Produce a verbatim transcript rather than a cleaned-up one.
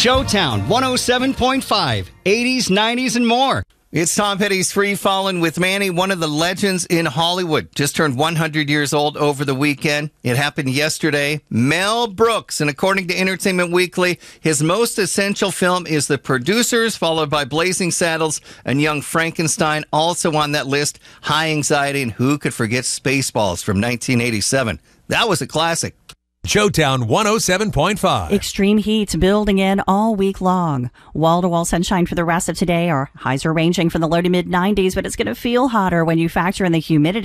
Showtown one oh seven point five, eighties, nineties, and more. It's Tom Petty's Free Fallin' with Manny, one of the legends in Hollywood. Just turned one hundred years old over the weekend. It happened yesterday. Mel Brooks, and according to Entertainment Weekly, his most essential film is The Producers, followed by Blazing Saddles and Young Frankenstein. Also on that list, High Anxiety, and who could forget Spaceballs from nineteen eighty-seven. That was a classic. Showtown one oh seven point five. Extreme heat building in all week long. Wall-to-wall sunshine for the rest of today. Our highs are ranging from the low to mid nineties, but it's going to feel hotter when you factor in the humidity.